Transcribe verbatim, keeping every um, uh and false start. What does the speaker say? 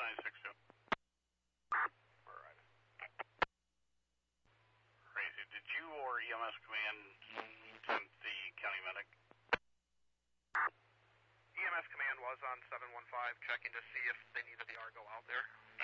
nine six two. Alright. Crazy. Did you or E M S Command send the county medic? E M S Command was on seven one five checking to see if they needed the Argo out there.